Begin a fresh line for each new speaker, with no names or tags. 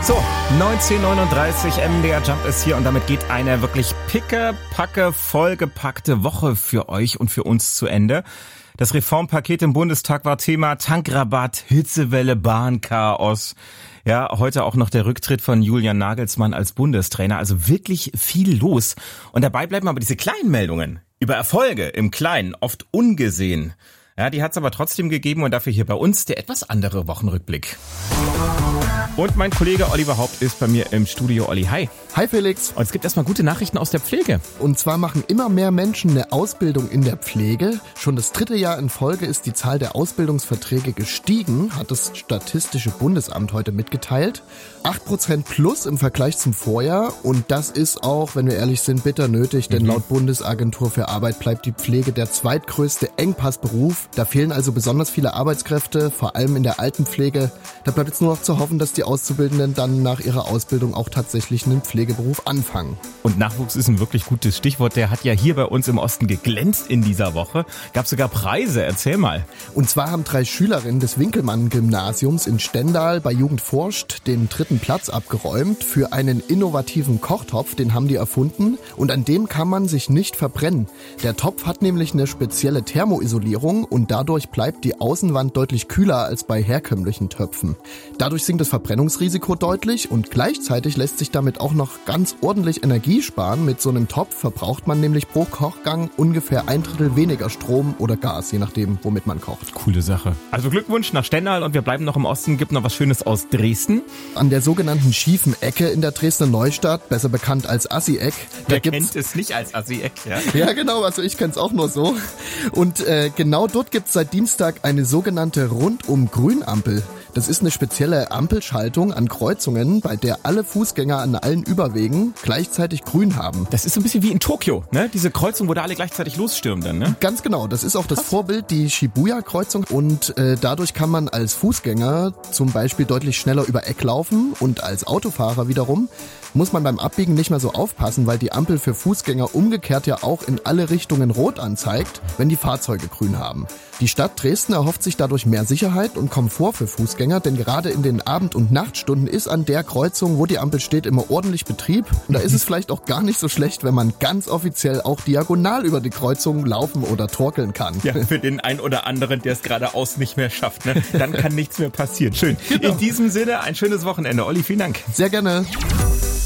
So, 19:39 MDR Jump ist hier und damit geht eine wirklich pickepacke vollgepackte Woche für euch und für uns zu Ende. Das Reformpaket im Bundestag war Thema, Tankrabatt, Hitzewelle, Bahnchaos. Ja, heute auch noch der Rücktritt von Julian Nagelsmann als Bundestrainer. Also wirklich viel los. Und dabei bleiben aber diese kleinen Meldungen über Erfolge im Kleinen oft ungesehen. Ja, die hat's aber trotzdem gegeben und dafür hier bei uns der etwas andere Wochenrückblick. Und mein Kollege Oliver Haupt ist bei mir im Studio. Olli, hi.
Hi Felix.
Und es gibt erstmal gute Nachrichten aus der Pflege.
Und zwar machen immer mehr Menschen eine Ausbildung in der Pflege. Schon das 3. Jahr in Folge ist die Zahl der Ausbildungsverträge gestiegen, hat das Statistische Bundesamt heute mitgeteilt. 8% plus im Vergleich zum Vorjahr. Und das ist auch, wenn wir ehrlich sind, bitter nötig, denn laut Bundesagentur für Arbeit bleibt die Pflege der zweitgrößte Engpassberuf. Da fehlen also besonders viele Arbeitskräfte, vor allem in der Altenpflege. Da bleibt jetzt nur noch zu hoffen, dass die Auszubildenden dann nach ihrer Ausbildung auch tatsächlich einen Pflegeberuf anfangen.
Und Nachwuchs ist ein wirklich gutes Stichwort. Der hat ja hier bei uns im Osten geglänzt in dieser Woche. Gab sogar Preise. Erzähl mal.
Und zwar haben 3 Schülerinnen des Winkelmann-Gymnasiums in Stendal bei Jugend forscht den 3. Platz abgeräumt für einen innovativen Kochtopf. Den haben die erfunden und an dem kann man sich nicht verbrennen. Der Topf hat nämlich eine spezielle Thermoisolierung und dadurch bleibt die Außenwand deutlich kühler als bei herkömmlichen Töpfen. Dadurch sinkt das Verbrennungsrisiko deutlich und gleichzeitig lässt sich damit auch noch ganz ordentlich Energie sparen. Mit so einem Topf verbraucht man nämlich pro Kochgang ungefähr 1/3 weniger Strom oder Gas, je nachdem, womit man kocht.
Coole Sache. Also Glückwunsch nach Stendal und wir bleiben noch im Osten. Gibt noch was Schönes aus Dresden.
An der sogenannten schiefen Ecke in der Dresdner Neustadt, besser bekannt als Assi-Eck.
Wer kennt es nicht als Assi-Eck, ja?
Ja, genau, also ich kenn's auch nur so. Und genau dort gibt's seit Dienstag eine sogenannte Rundum-Grün-Ampel. Das ist eine spezielle Ampelschaltung an Kreuzungen, bei der alle Fußgänger an allen Überwegen gleichzeitig grün haben.
Das ist so ein bisschen wie in Tokio, ne? Diese Kreuzung, wo da alle gleichzeitig losstürmen dann, ne?
Ganz genau, das ist auch das Vorbild, die Shibuya-Kreuzung. Und dadurch kann man als Fußgänger zum Beispiel deutlich schneller über Eck laufen und als Autofahrer wiederum muss man beim Abbiegen nicht mehr so aufpassen, weil die Ampel für Fußgänger umgekehrt ja auch in alle Richtungen rot anzeigt, wenn die Fahrzeuge grün haben. Die Stadt Dresden erhofft sich dadurch mehr Sicherheit und Komfort für Fußgänger, denn gerade in den Abend- und Nachtstunden ist an der Kreuzung, wo die Ampel steht, immer ordentlich Betrieb. Und da ist es vielleicht auch gar nicht so schlecht, wenn man ganz offiziell auch diagonal über die Kreuzung laufen oder torkeln kann.
Ja, für den einen oder anderen, der es geradeaus nicht mehr schafft, ne? Dann kann nichts mehr passieren. Schön. Genau. In diesem Sinne, ein schönes Wochenende. Olli, vielen Dank.
Sehr gerne.